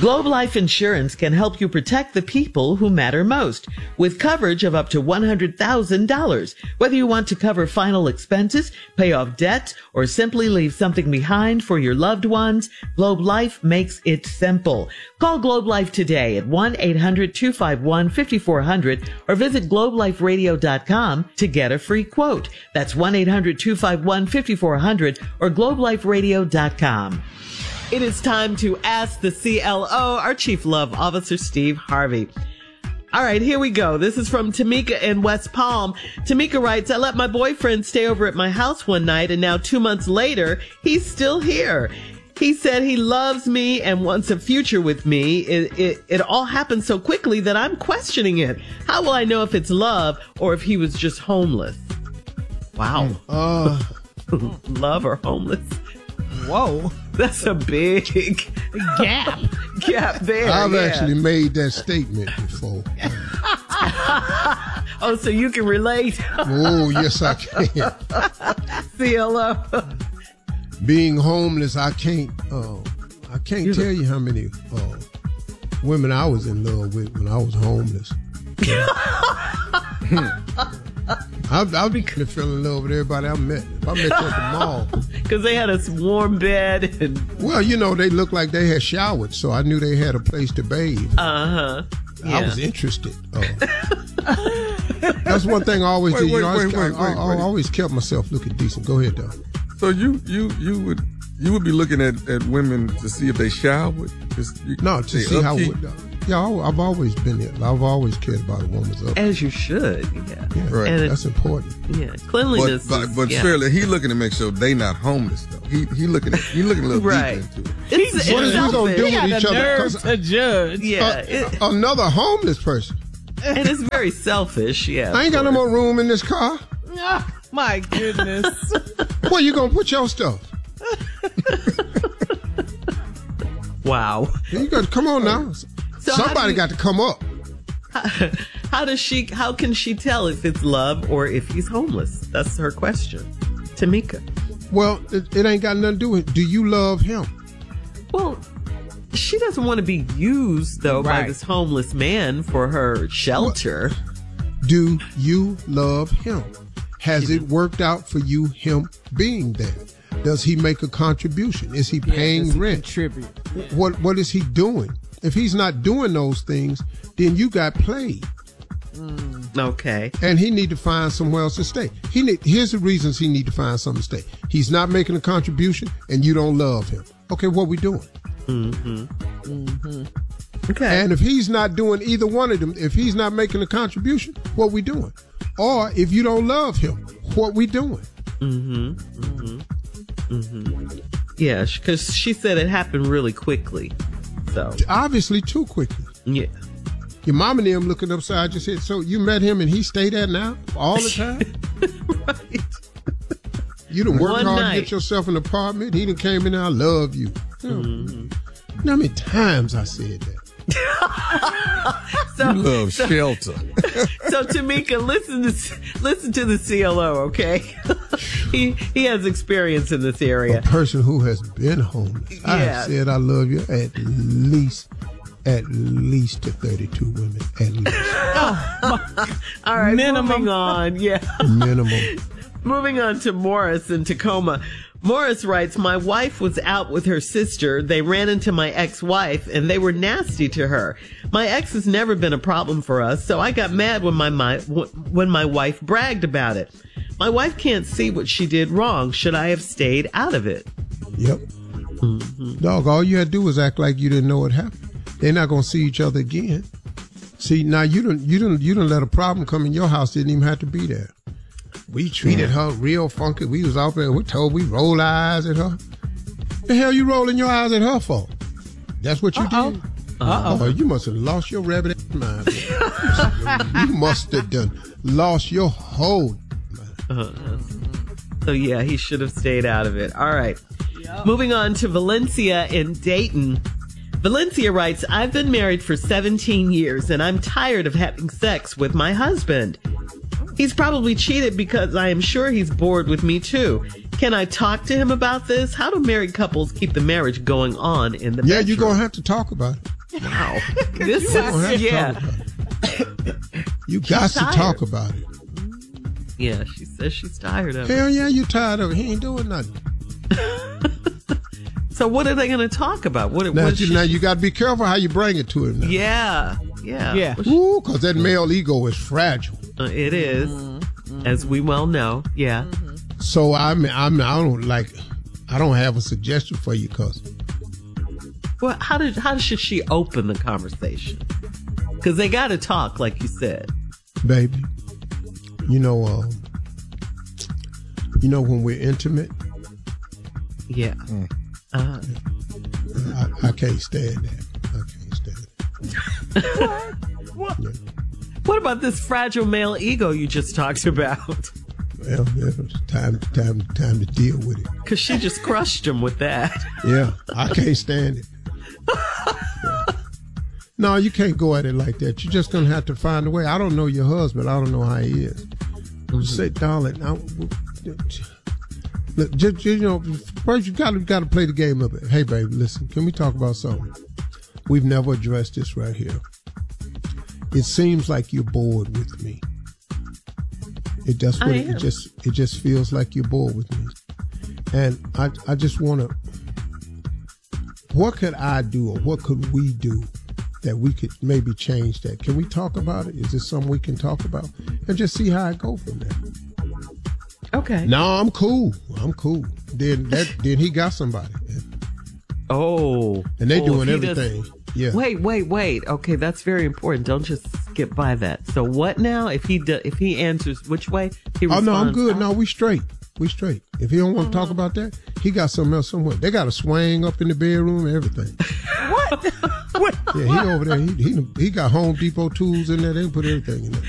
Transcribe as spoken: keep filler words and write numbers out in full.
Globe Life Insurance can help you protect the people who matter most with coverage of up to one hundred thousand dollars. Whether you want to cover final expenses, pay off debt, or simply leave something behind for your loved ones, Globe Life makes it simple. Call Globe Life today at one eight hundred two five one five four zero zero or visit globe life radio dot com to get a free quote. That's one eight hundred two five one five four zero zero or globe life radio dot com. It is time to ask the C L O, our Chief Love Officer, Steve Harvey. All right, here we go. This is from Tamika in West Palm. Tamika writes, I let my boyfriend stay over at my house one night, and now two months later, he's still here. He said he loves me and wants a future with me. It, it, it all happened so quickly that I'm questioning it. How will I know if it's love or if he was just homeless? Wow. Uh, Love or homeless? Whoa. That's a big gap. Gap there. I've yeah. actually made that statement before. Oh, so you can relate? Oh, yes, I can. C L O. Being homeless, I can't. Uh, I can't You're tell the- you how many uh, women I was in love with when I was homeless. I've, I've been feeling in love with everybody I met. If I met you at the mall. Because they had a warm bed. And Well, you know, they looked like they had showered, so I knew they had a place to bathe. uh-huh. I Yeah. was interested. Uh, that's one thing I always Wait, did. You wait, know, I, wait, I, wait, I, I wait. always kept myself looking decent. Go ahead, though. So you you you would you would be looking at, at women to see if they showered? Just, you, No, to they see how. upkeep? Yeah, I- I've always been there. I've always cared about a woman's up. As you should. Yeah. Yeah, Right. And it- that's important. yeah. But Cleanliness. but, is- but yeah. Shirley, he looking to make sure they not homeless though. He he looking he looking a little Right. deeper into it. It's, it's What is we gonna selfish. do He got with each the other? nerve 'Cause, to judge. Yeah. uh, it- another homeless person. and it's very selfish. Yeah. I ain't got no more room in this car. Oh, my goodness. Where you gonna put your stuff? Wow. You got to come on now. So how Somebody do you- got to come up. How does she, how can she tell if it's love or if he's homeless? That's her question. Tamika. Well, it, it ain't got nothing to do with. Do you love him? Well, she doesn't want to be used, though, by Right. this homeless man for her shelter. Do you love him? Has it worked out for you, him being there? Does he make a contribution? Is he paying Does he rent? Contribute. Yeah. What What is he doing? If he's not doing those things, then you got played, Okay. and he need to find somewhere else to stay. He need, here's the reasons he need to find something to stay. He's not making a contribution, and you don't love him. Okay, what we doing? Okay. And if he's not doing either one of them, if he's not making a contribution, what we doing? Or if you don't love him, what we doing? Yeah, because she said it happened really quickly. So, Obviously, too quickly. yeah. Your mom and them looking upside your head. So you met him and he stayed there now all the time? Right. You done worked One hard night. to get yourself an apartment. He done came in there, I love you. You know, Mm-hmm. you know how many times I said that? So, You love shelter. so Tamika, listen to listen to the C L O, okay? he he has experience in this A area. person who has been homeless. I Yeah. have said I love you at least, at least to thirty-two women. At least. All right, Minimum. moving on. Yeah. Minimum. Moving on to Morris in Tacoma. Morris writes, my wife was out with her sister. They ran into my ex-wife and they were nasty to her. My ex has never been a problem for us, so I got mad when my, my when my wife bragged about it. My wife can't see what she did wrong. Should I have stayed out of it? Yep. Dog, all you had to do was act like you didn't know what happened. They're not gonna see each other again. See, now you don't you don't you don't let a problem come in your house, didn't even have to be there. We treated her real funky. We was out there, we told we roll eyes at her. The hell you rolling your eyes at her for? That's what you Uh-oh. did? Uh-oh. Oh, you must have lost your rabbit ass mind. You must have done lost your whole So yeah, he should have stayed out of it. All right. Moving on to Valencia in Dayton. Valencia writes, I've been married for seventeen years and I'm tired of having sex with my husband. He's probably cheated because I am sure he's bored with me too. Can I talk to him about this? How do married couples keep the marriage going on in the Yeah, bedroom? you're going to have to talk about it. Wow. This You're going to have is, to yeah. talk about it. You got to tired. talk about it. Yeah, she says she's tired of it. Hell yeah, you tired of it. He ain't doing nothing. So what are they going to talk about? What, Now, what you, she, now you got to be careful how you bring it to him now. Yeah, yeah. Yeah. Well, she- Ooh, because that male ego is fragile. uh, it is, Mm-hmm. as we well know. Yeah. So I'm, I'm, I don't like, I don't have a suggestion for you, cuz. Well, how did how should she open the conversation? Because they got to talk, like you said. Baby, you know, um, you know when we're intimate, Yeah. Uh, I, I can't stand that. I can't stand it. What? Yeah. what about this fragile male ego you just talked about? Well, yeah, it's time, time, time to deal with it. Because she just crushed him with that. Yeah, I can't stand it. Yeah. No, you can't go at it like that. You're just gonna have to find a way. I don't know your husband. I don't know how he is. You say, darling, I, look, just, you know, first you gotta gotta play the game a bit. Hey, babe, listen, can we talk about something? We've never addressed this right here. It seems like you're bored with me. It does what I it, am. it just it just feels like you're bored with me. And I I just wanna what could I do or what could we do that we could maybe change that? Can we talk about it? Is this something we can talk about? And just see how I go from there. Okay. No, I'm cool. I'm cool. Then that then he got somebody. Oh. And they Oh, doing if he does- everything. Yeah. Wait, wait, wait. Okay, that's very important. Don't just skip by that. So what now? If he do, if he answers which way, he Oh responds. no, I'm good. No, we straight. We straight. If he don't want to talk about that, he got something else somewhere. They got a swing up in the bedroom and everything. What? Yeah, he over there. He he, he got Home Depot tools in there. They can put everything in there.